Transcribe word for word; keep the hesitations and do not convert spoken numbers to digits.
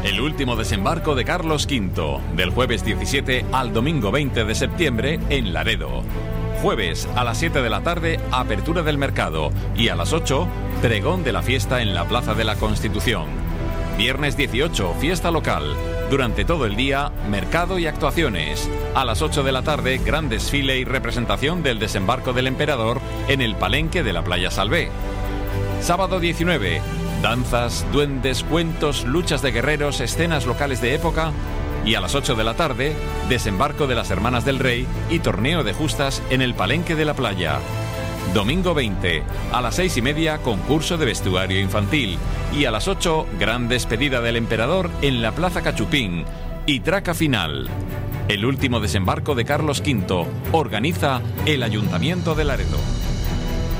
El último desembarco de Carlos quinto, del jueves diecisiete al domingo veinte de septiembre en Laredo. Jueves a las siete de la tarde, apertura del mercado, y a las ocho, pregón de la fiesta en la Plaza de la Constitución. Viernes dieciocho, fiesta local. Durante todo el día, mercado y actuaciones. A las ocho de la tarde, gran desfile y representación del desembarco del emperador en el palenque de la Playa Salvé. Sábado diecinueve, danzas, duendes, cuentos, luchas de guerreros, escenas locales de época. Y a las ocho de la tarde, desembarco de las Hermanas del Rey y torneo de justas en el palenque de la playa. Domingo veinte, a las seis y media, concurso de vestuario infantil. Y a las ocho, gran despedida del emperador en la Plaza Cachupín. Y traca final. El último desembarco de Carlos quinto organiza el Ayuntamiento de Laredo.